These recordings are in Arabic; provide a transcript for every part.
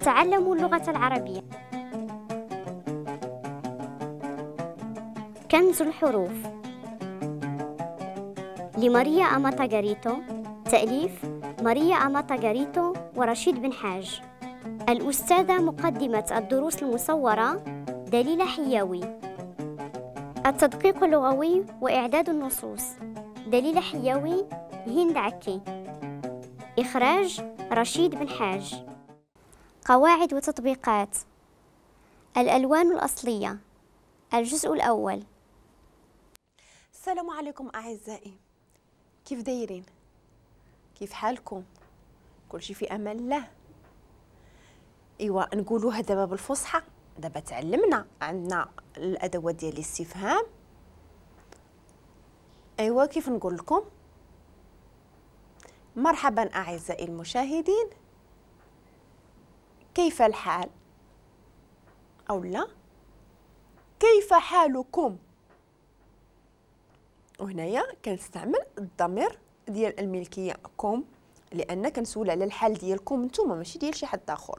تعلموا اللغة العربية. كنز الحروف لماريا أماتا غاريتو، تأليف ماريا أماتا غاريتو ورشيد بن حاج. الأستاذة مقدمة الدروس المصورة دليلة حياوي. التدقيق اللغوي وإعداد النصوص دليلة حياوي، هند عكي. إخراج رشيد بن حاج. قواعد وتطبيقات. الألوان الأصلية. الجزء الأول. السلام عليكم أعزائي، كيف دايرين؟ كيف حالكم؟ كل شيء في أمان الله. إيوا نقولوها دابا بالفصحى. دابا تعلمنا، عندنا الأدوات ديال الاستفهام. إيوا كيف نقول لكم؟ مرحبا أعزائي المشاهدين، كيف الحال؟ أو لا، كيف حالكم؟ وهنايا كنستعمل الضمير ديال الملكيه كم، لان كنسول على الحال ديالكم نتوما ماشي ديال شي حد اخر.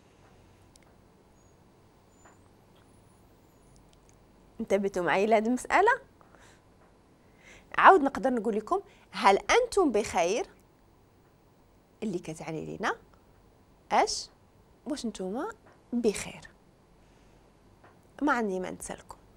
انتبهتوا معايا لهاد المساله. عاود نقدر نقول لكم هل انتم بخير، اللي كتعني لينا واش نتوما بخير. ما عندي ما نسالكم.